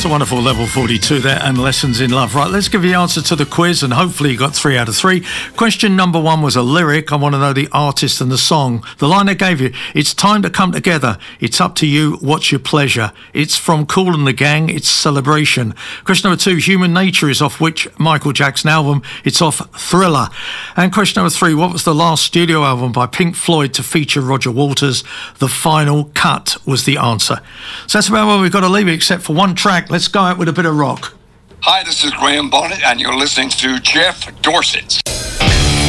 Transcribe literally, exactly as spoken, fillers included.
the wonderful Level forty-two there and Lessons in Love. Right, let's give you the answer to the quiz, and hopefully you got three out of three. Question number one was a lyric. I want to know the artist and the song. The line I gave you, it's time to come together. It's up to you. What's your pleasure? It's from Kool and the Gang. It's Celebration. Question number two, Human Nature is off which Michael Jackson album? It's off Thriller. And question number three, what was the last studio album by Pink Floyd to feature Roger Waters? The Final Cut was the answer. So that's about where we've got to leave it, except for one track. Let's go out with a bit of rock. Hi, this is Graham Bonnet, and you're listening to Jeff Dorset.